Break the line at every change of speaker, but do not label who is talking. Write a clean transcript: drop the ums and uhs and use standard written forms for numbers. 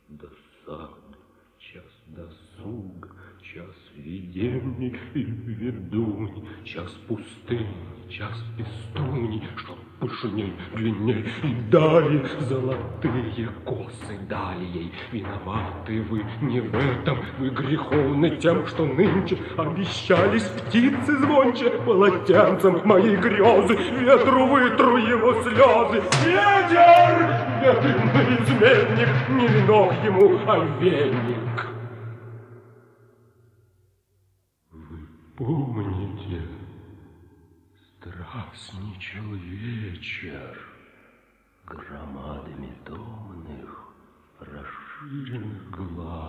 досады, час досуга, час видений и ведунь, час пустыни, час пестуний, что пышней, длинней, и дали золотые косы дали ей. Виноваты вы не в этом, вы греховны тем, что нынче обещались птицы звонче полотенцем моей грезы, ветру вытру его слезы. Ветер, бедный изменник, не венок ему, а веник. Вы помните, страстничал вечер громадами томных расширенных глаз.